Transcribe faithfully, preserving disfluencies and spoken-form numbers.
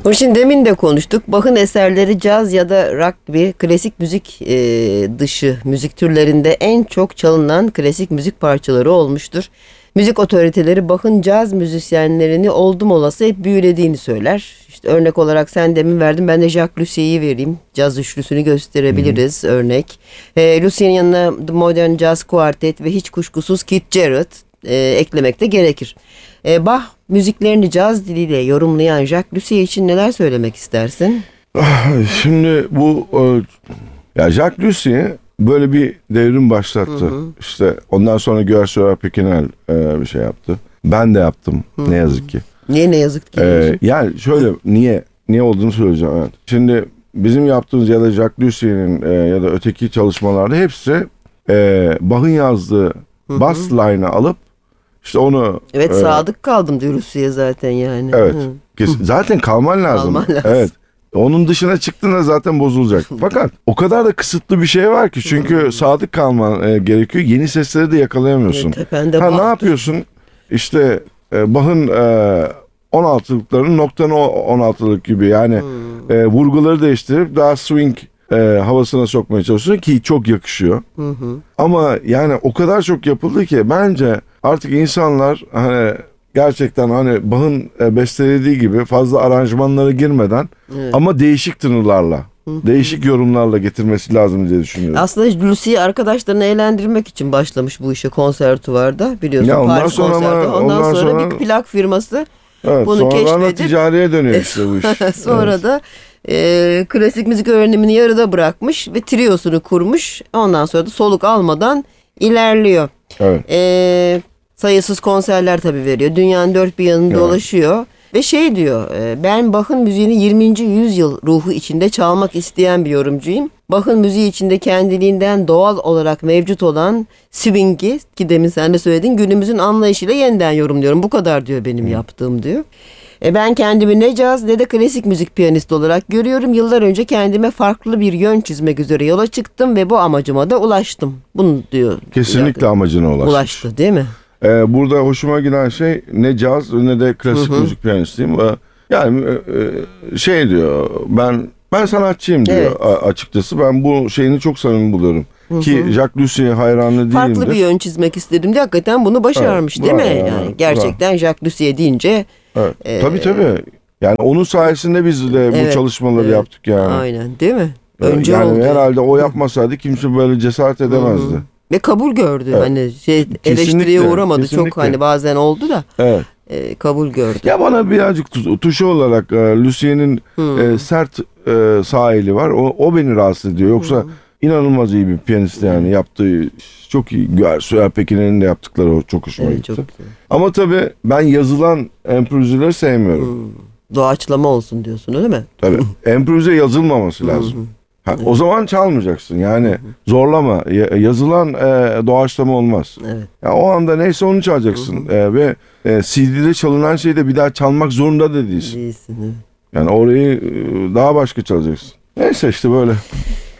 Şimdi demin de konuştuk. Bach'ın eserleri caz ya da rock gibi klasik müzik e, dışı müzik türlerinde en çok çalınan klasik müzik parçaları olmuştur. Müzik otoriteleri Bach'ın caz müzisyenlerini oldum olası hep büyülediğini söyler. İşte örnek olarak sen demin verdin, ben de Jacques Lucier'i vereyim. Caz üçlüsünü gösterebiliriz. Hı-hı. Örnek. E, Lucier'in yanına The Modern Jazz Quartet ve hiç kuşkusuz Keith Jarrett e, eklemek de gerekir. E, Bach müziklerini caz diliyle yorumlayan Jacques Lussier için neler söylemek istersin? Şimdi bu ya Jacques Lussier böyle bir devrim başlattı. Hı hı. İşte ondan sonra Guerçois Pekinel e, bir şey yaptı. Ben de yaptım, hı hı. Ne yazık ki. Niye ne yazık ki? Ee, yani şöyle niye niye olduğunu söyleyeceğim. Evet. Şimdi bizim yaptığımız ya da Jacques Lussier'in e, ya da öteki çalışmalarda hepsi e, Bach'ın yazdığı hı hı. bass line'ı alıp İşte onu... Evet, sadık e, kaldım diyor Lussier zaten yani. Evet. Kesin, zaten kalman lazım. Kalman lazım. Evet. Onun dışına çıktığında zaten bozulacak. Fakat o kadar da kısıtlı bir şey var ki. Çünkü sadık kalman e, gerekiyor. Yeni sesleri de yakalayamıyorsun. Evet, ha, ne yapıyorsun? İşte e, Bach'ın e, on altılıklarının noktanı on altılık gibi. Yani hmm. e, vurguları değiştirip daha swing e, havasına sokmaya çalışıyorsun ki çok yakışıyor. Hı hı. Ama yani o kadar çok yapıldı ki bence artık insanlar hani gerçekten hani Bach'ın e, bestelediği gibi fazla aranjmanlara girmeden evet. ama değişik tınılarla, hı hı. değişik yorumlarla getirmesi lazım diye düşünüyorum. Aslında Lussier arkadaşlarını eğlendirmek için başlamış bu işe konservatuvarda, biliyorsun. Ya ondan Paris sonra ama, ondan, ondan sonra, sonra bir plak firması evet, bunu keşfedip ticariye dönüyor işte bu iş. Sonra evet. da e, klasik müzik öğrenimini yarıda bırakmış ve triyosunu kurmuş. Ondan sonra da soluk almadan ilerliyor. Evet. E, sayısız konserler tabii veriyor. Dünyanın dört bir yanında evet. dolaşıyor. Ve şey diyor, ben Bach'ın müziğini yirminci yüzyıl ruhu içinde çalmak isteyen bir yorumcuyum. Bach'ın müziği içinde kendiliğinden doğal olarak mevcut olan swing'i, ki demin sen de söyledin, günümüzün anlayışıyla yeniden yorumluyorum. Bu kadar diyor benim hmm. yaptığım diyor. E ben kendimi ne caz ne de klasik müzik piyanisti olarak görüyorum. Yıllar önce kendime farklı bir yön çizmek üzere yola çıktım ve bu amacıma da ulaştım. Bunu diyor. Kesinlikle amacına ulaşmış. Ulaştı değil mi? Ee, burada hoşuma giden şey ne caz ne de klasik hı hı. müzik piyanistiyim. Yani şey diyor, ben ben sanatçıyım diyor evet. açıkçası. Ben bu şeyini çok samimi buluyorum. Hı hı. Ki Jacques Lussier hayranı değilimdir. Farklı bir yön çizmek istedim diye hakikaten bunu başarmış evet, değil mi? Yani, yani gerçekten bravo. Jacques Lussier deyince. Evet. E, tabii tabii. Yani onun sayesinde biz de bu evet, çalışmaları evet. yaptık yani. Aynen değil mi? Önce yani oldu. Herhalde o yapmasaydı kimse böyle cesaret edemezdi. Hı hı. Ve kabul gördü. Evet. Hani şey eleştiriye uğramadı. Kesinlikle. Çok hani bazen oldu da. Evet. E, kabul gördü. Ya bana birazcık tuşu olarak e, Lucier'in e, sert e, sahili var. O, o beni rahatsız ediyor. Yoksa hmm. inanılmaz iyi bir piyanist yani. Hmm. Yaptığı çok iyi. Guerçois Pekinel'in de yaptıkları o çok hoşuma evet, gitti. Çok ama tabii ben yazılan improvizeleri sevmiyorum. Hmm. Doğaçlama olsun diyorsun öyle mi? Tabii. Improvize yazılmaması lazım. Ha, evet. O zaman çalmayacaksın yani hı hı. zorlama yazılan e, doğaçlama olmaz. Evet. Yani o anda neyse onu çalacaksın hı hı. E, ve e, C D'de çalınan şeyi de bir daha çalmak zorunda da değilsin. Değilsin evet. Yani orayı e, daha başka çalacaksın. Neyse işte böyle.